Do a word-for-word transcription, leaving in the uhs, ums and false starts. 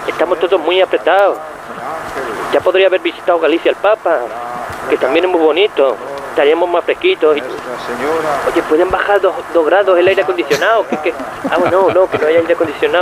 Estamos todos muy apretados. Ya podría haber visitado Galicia el Papa, que también es muy bonito. Estaríamos más fresquitos. Y... Oye, ¿pueden bajar dos, dos grados el aire acondicionado? ¿Qué, qué? Ah, bueno, no, no, que no hay aire acondicionado.